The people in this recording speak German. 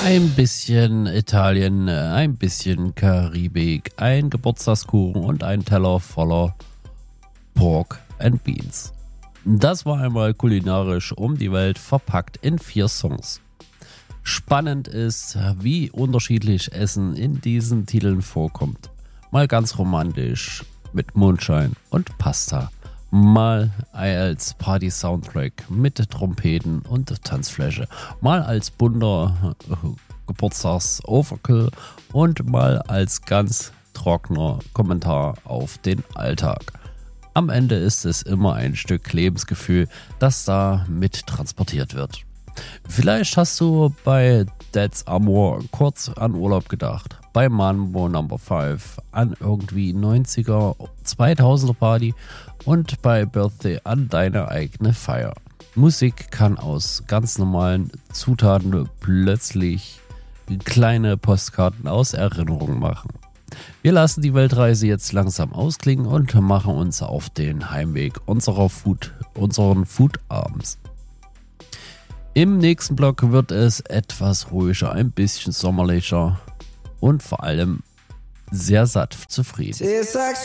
Ein bisschen Italien, ein bisschen Karibik, ein Geburtstagskuchen und ein Teller voller Pork and Beans. Das war einmal kulinarisch um die Welt verpackt in 4 Songs. Spannend ist, wie unterschiedlich Essen in diesen Titeln vorkommt. Mal ganz romantisch mit Mondschein und Pasta. Mal als Party-Soundtrack mit Trompeten und Tanzfläche. Mal als bunter Geburtstags-Overkill und mal als ganz trockener Kommentar auf den Alltag. Am Ende ist es immer ein Stück Lebensgefühl, das da mit transportiert wird. Vielleicht hast du bei That's Amor kurz an Urlaub gedacht, bei Mambo No. 5 an irgendwie 90er, 2000er Party und bei Birthday an deine eigene Feier. Musik kann aus ganz normalen Zutaten plötzlich kleine Postkarten aus Erinnerung machen. Wir lassen die Weltreise jetzt langsam ausklingen und machen uns auf den Heimweg unseren Food-Abends. Im nächsten Block wird es etwas ruhiger, ein bisschen sommerlicher und vor allem sehr satt zufrieden. Tastes like